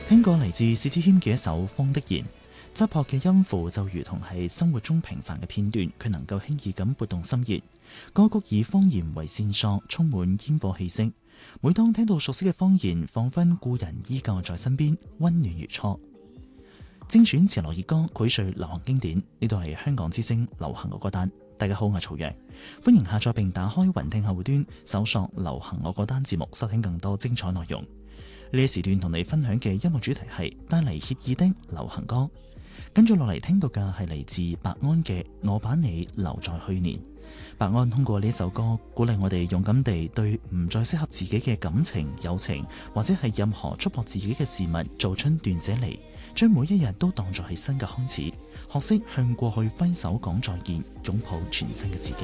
聽過嚟自薛之謙嘅一首《風的言》，質樸嘅音符就如同係生活中平凡嘅片段，佢能夠輕易咁撥動心弦。歌曲以方言為線索，充滿煙火氣息。每當聽到熟悉嘅方言，彷彿故人依舊在身邊，溫暖如初。精選潮流熱歌，膾萃流行經典。呢度係香港之聲流行我歌單。大家好，我係曹陽，歡迎下載並打開雲聽客戶端，搜索流行我歌單節目，收聽更多精彩內容。呢一時段同你分享嘅音樂主題係帶嚟愜意的流行歌。跟住落嚟聽到嘅係嚟自白安嘅《我把你留在去年》。白安通過呢首歌鼓勵我哋勇敢地對唔再適合自己嘅感情、友情或者係任何觸碰自己嘅事物做出斷捨離，將每一日都當作係新嘅開始，學識向過去揮手講再見，擁抱全新嘅自己。